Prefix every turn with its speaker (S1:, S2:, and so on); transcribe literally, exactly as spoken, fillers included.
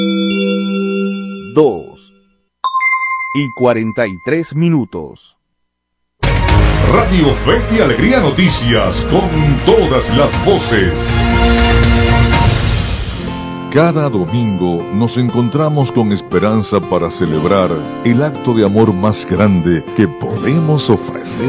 S1: dos y cuarenta y tres minutos.
S2: Radio Fe y Alegría Noticias, con todas las voces. Cada domingo nos encontramos con esperanza para celebrar el acto de amor más grande que podemos ofrecer